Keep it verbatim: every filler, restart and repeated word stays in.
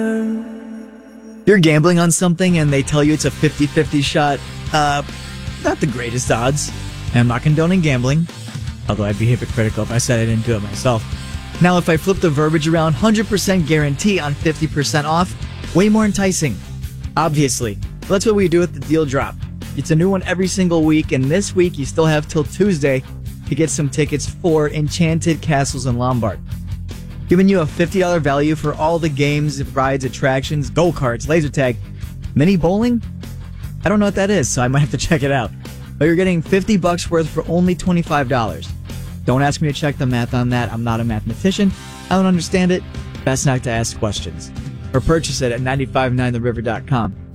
You're gambling on something and they tell you it's a fifty fifty shot. Uh, not the greatest odds. And I'm not condoning gambling, although I'd be hypocritical if I said I didn't do it myself. Now, if I flip the verbiage around, one hundred percent guarantee on fifty percent off, way more enticing. Obviously. That's what we do with the deal drop. It's a new one every single week, and this week you still have till Tuesday to get some tickets for Enchanted Castles in Lombard. Giving you a fifty dollars value for all the games, rides, attractions, go-karts, laser tag, mini bowling? I don't know what that is, so I might have to check it out. But you're getting fifty bucks worth for only twenty-five dollars. Don't ask me to check the math on that. I'm not a mathematician. I don't understand it. Best not to ask questions. Or purchase it at nine five nine the river dot com.